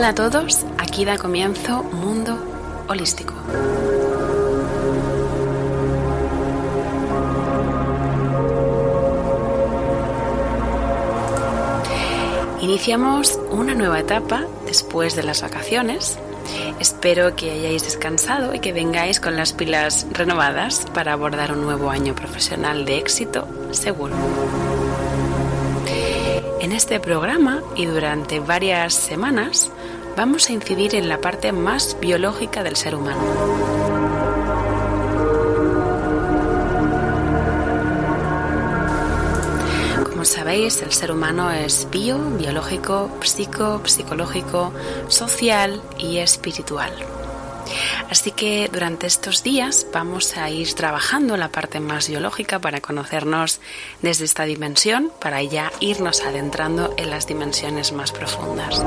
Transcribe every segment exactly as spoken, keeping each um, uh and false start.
Hola a todos, aquí da comienzo Mundo Holístico. Iniciamos una nueva etapa después de las vacaciones. Espero que hayáis descansado y que vengáis con las pilas renovadas para abordar un nuevo año profesional de éxito seguro. En este programa y durante varias semanas vamos a incidir en la parte más biológica del ser humano. Como sabéis, el ser humano es bio, biológico, psico, psicológico, social y espiritual. Así que durante estos días vamos a ir trabajando la parte más biológica para conocernos desde esta dimensión, para ya irnos adentrando en las dimensiones más profundas.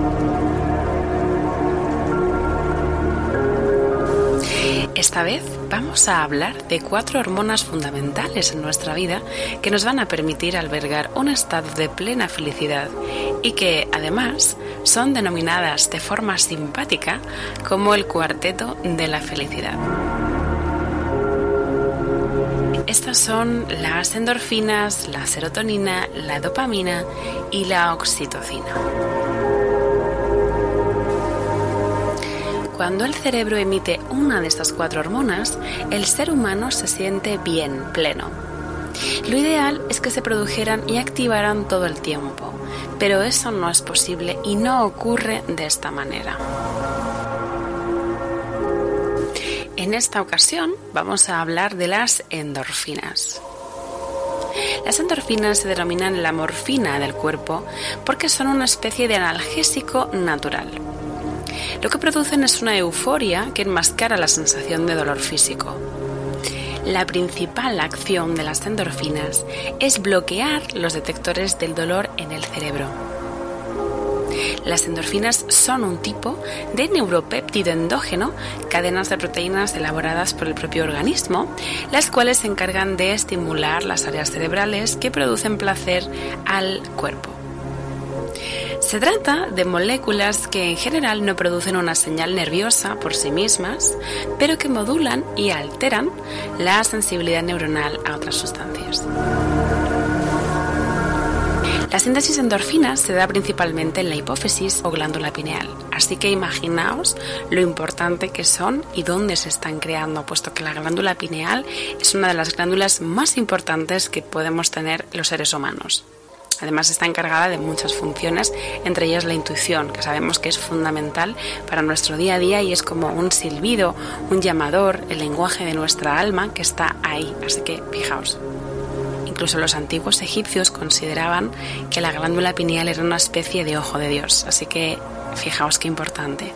Esta vez vamos a hablar de cuatro hormonas fundamentales en nuestra vida que nos van a permitir albergar un estado de plena felicidad y que, además, son denominadas de forma simpática como el cuarteto de la felicidad. Estas son las endorfinas, la serotonina, la dopamina y la oxitocina. Cuando el cerebro emite una de estas cuatro hormonas, el ser humano se siente bien, pleno. Lo ideal es que se produjeran y activaran todo el tiempo, pero eso no es posible y no ocurre de esta manera. En esta ocasión vamos a hablar de las endorfinas. Las endorfinas se denominan la morfina del cuerpo porque son una especie de analgésico natural. Lo que producen es una euforia que enmascara la sensación de dolor físico. La principal acción de las endorfinas es bloquear los detectores del dolor en el cerebro. Las endorfinas son un tipo de neuropéptido endógeno, cadenas de proteínas elaboradas por el propio organismo, las cuales se encargan de estimular las áreas cerebrales que producen placer al cuerpo. Se trata de moléculas que en general no producen una señal nerviosa por sí mismas, pero que modulan y alteran la sensibilidad neuronal a otras sustancias. La síntesis de endorfinas se da principalmente en la hipófisis o glándula pineal, así que imaginaos lo importante que son y dónde se están creando, puesto que la glándula pineal es una de las glándulas más importantes que podemos tener los seres humanos. Además está encargada de muchas funciones, entre ellas la intuición, que sabemos que es fundamental para nuestro día a día y es como un silbido, un llamador, el lenguaje de nuestra alma que está ahí. Así que fijaos, incluso los antiguos egipcios consideraban que la glándula pineal era una especie de ojo de Dios, así que fijaos qué importante.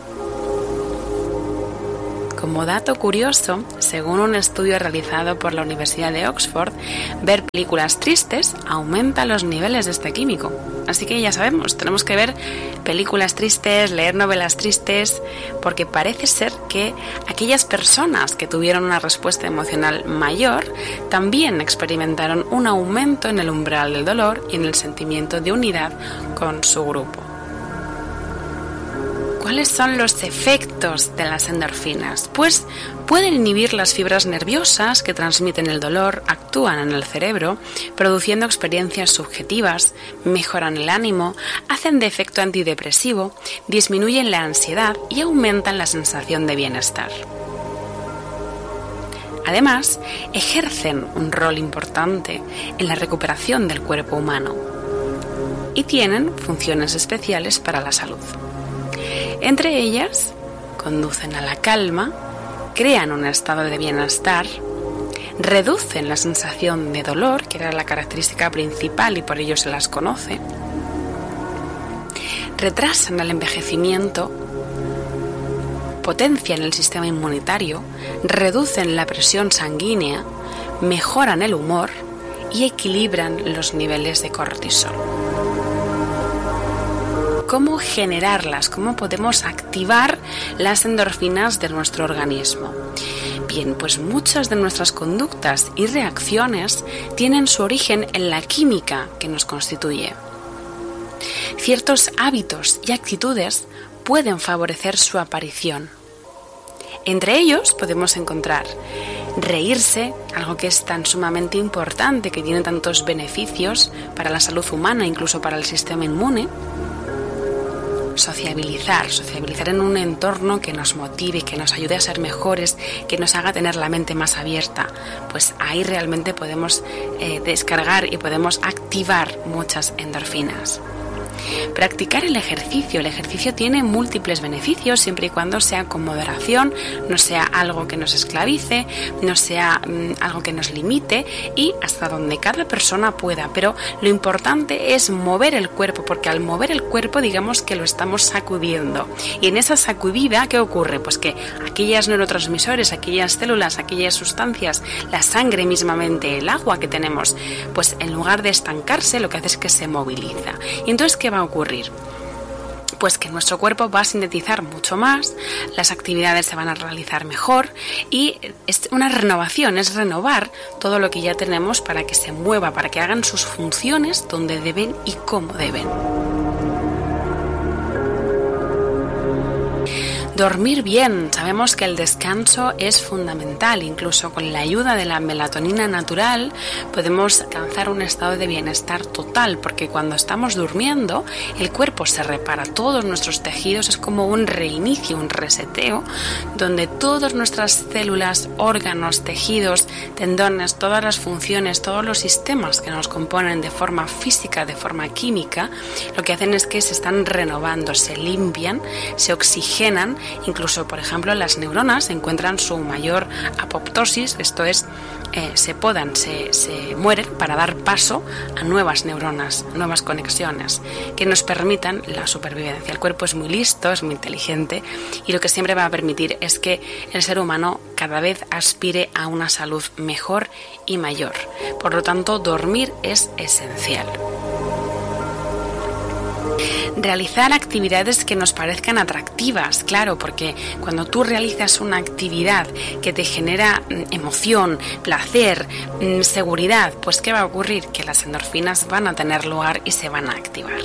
Como dato curioso, según un estudio realizado por la Universidad de Oxford, ver películas tristes aumenta los niveles de este químico. Así que ya sabemos, tenemos que ver películas tristes, leer novelas tristes, porque parece ser que aquellas personas que tuvieron una respuesta emocional mayor también experimentaron un aumento en el umbral del dolor y en el sentimiento de unidad con su grupo. ¿Cuáles son los efectos de las endorfinas? Pues pueden inhibir las fibras nerviosas que transmiten el dolor, actúan en el cerebro, produciendo experiencias subjetivas, mejoran el ánimo, hacen de efecto antidepresivo, disminuyen la ansiedad y aumentan la sensación de bienestar. Además, ejercen un rol importante en la recuperación del cuerpo humano y tienen funciones especiales para la salud. Entre ellas, conducen a la calma, crean un estado de bienestar, reducen la sensación de dolor, que era la característica principal y por ello se las conoce, retrasan el envejecimiento, potencian el sistema inmunitario, reducen la presión sanguínea, mejoran el humor y equilibran los niveles de cortisol. ¿Cómo generarlas? ¿Cómo podemos activar las endorfinas de nuestro organismo? Bien, pues muchas de nuestras conductas y reacciones tienen su origen en la química que nos constituye. Ciertos hábitos y actitudes pueden favorecer su aparición. Entre ellos podemos encontrar reírse, algo que es tan sumamente importante, que tiene tantos beneficios para la salud humana, incluso para el sistema inmune. Sociabilizar, sociabilizar en un entorno que nos motive, que nos ayude a ser mejores, que nos haga tener la mente más abierta. Pues ahí realmente podemos eh, descargar y podemos activar muchas endorfinas. Practicar el ejercicio. El ejercicio tiene múltiples beneficios siempre y cuando sea con moderación, no sea algo que nos esclavice, no sea mmm, algo que nos limite y hasta donde cada persona pueda. Pero lo importante es mover el cuerpo, porque al mover el cuerpo digamos que lo estamos sacudiendo. Y en esa sacudida, ¿qué ocurre? Pues que aquellos neurotransmisores, aquellas células, aquellas sustancias, la sangre mismamente, el agua que tenemos, pues en lugar de estancarse lo que hace es que se moviliza. Y entonces, ¿qué va a ocurrir? Pues que nuestro cuerpo va a sintetizar mucho más, las actividades se van a realizar mejor y es una renovación, es renovar todo lo que ya tenemos para que se mueva, para que hagan sus funciones donde deben y cómo deben. Dormir bien. Sabemos que el descanso es fundamental. Incluso con la ayuda de la melatonina natural podemos alcanzar un estado de bienestar total, porque cuando estamos durmiendo el cuerpo se repara, todos nuestros tejidos, es como un reinicio, un reseteo, donde todas nuestras células, órganos, tejidos, tendones, todas las funciones, todos los sistemas que nos componen de forma física, de forma química, lo que hacen es que se están renovando, se limpian, se oxigenan. Incluso, por ejemplo, las neuronas encuentran su mayor apoptosis, esto es, eh, se podan, se, se mueren para dar paso a nuevas neuronas, nuevas conexiones que nos permitan la supervivencia. El cuerpo es muy listo, es muy inteligente y lo que siempre va a permitir es que el ser humano cada vez aspire a una salud mejor y mayor. Por lo tanto, dormir es esencial. Realizar actividades que nos parezcan atractivas, claro, porque cuando tú realizas una actividad que te genera emoción, placer, seguridad, pues ¿qué va a ocurrir? Que las endorfinas van a tener lugar y se van a activar.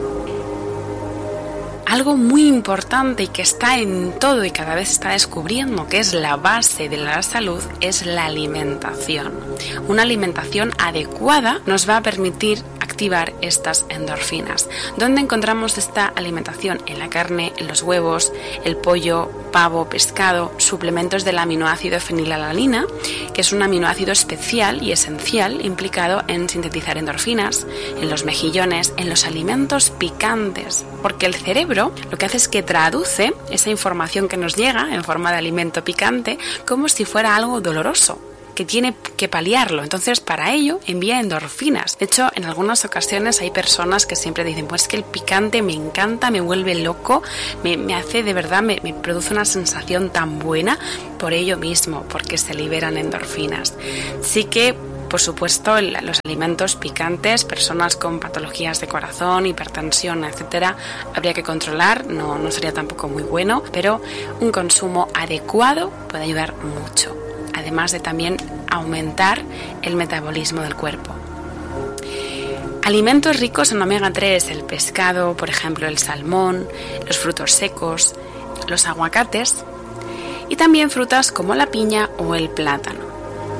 Algo muy importante y que está en todo y cada vez se está descubriendo que es la base de la salud es la alimentación. Una alimentación adecuada nos va a permitir activar estas endorfinas. ¿Dónde encontramos esta alimentación? En la carne, en los huevos, el pollo, pavo, pescado, suplementos del aminoácido fenilalanina, que es un aminoácido especial y esencial implicado en sintetizar endorfinas, en los mejillones, en los alimentos picantes, porque el cerebro lo que hace es que traduce esa información que nos llega en forma de alimento picante como si fuera algo doloroso, que tiene que paliarlo. Entonces, para ello envía endorfinas. De hecho, en algunas ocasiones hay personas que siempre dicen, pues que el picante me encanta, me vuelve loco, me, me hace de verdad, me, me produce una sensación tan buena por ello mismo, porque se liberan endorfinas. Sí que, por supuesto, los alimentos picantes, personas con patologías de corazón, hipertensión, etcétera, habría que controlar, no, no sería tampoco muy bueno, pero un consumo adecuado puede ayudar mucho, además de también aumentar el metabolismo del cuerpo. Alimentos ricos en omega tres, el pescado, por ejemplo el salmón, los frutos secos, los aguacates y también frutas como la piña o el plátano.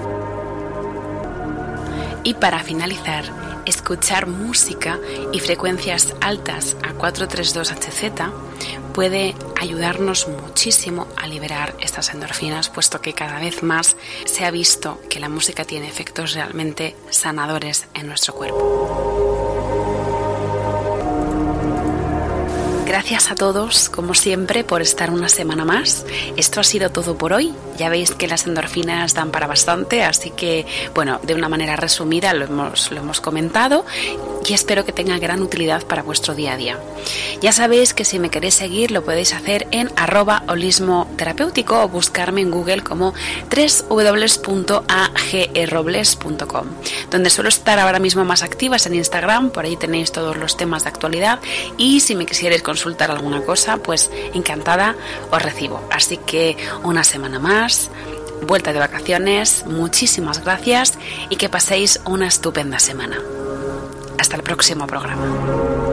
Y para finalizar, escuchar música y frecuencias altas a cuatrocientos treinta y dos H Z puede ayudarnos muchísimo a liberar estas endorfinas, puesto que cada vez más se ha visto que la música tiene efectos realmente sanadores en nuestro cuerpo. Gracias a todos, como siempre, por estar una semana más. Esto ha sido todo por hoy. Ya veis que las endorfinas dan para bastante, así que, bueno, de una manera resumida lo hemos, lo hemos comentado y espero que tenga gran utilidad para vuestro día a día. Ya sabéis que si me queréis seguir lo podéis hacer en arroba holismo terapéutico o buscarme en Google como doble u doble u doble u punto a g e robles punto com, donde suelo estar ahora mismo más activas en Instagram. Por ahí tenéis todos los temas de actualidad y si me quisierais consultar alguna cosa, pues encantada os recibo. Así que una semana más, vuelta de vacaciones, muchísimas gracias y que paséis una estupenda semana. Hasta el próximo programa.